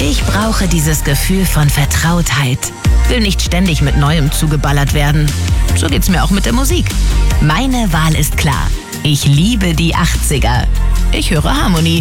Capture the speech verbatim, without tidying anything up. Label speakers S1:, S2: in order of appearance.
S1: Ich brauche dieses Gefühl von Vertrautheit. Will nicht ständig mit Neuem zugeballert werden. So geht's mir auch mit der Musik. Meine Wahl ist klar. Ich liebe die achtziger. Ich höre Harmony.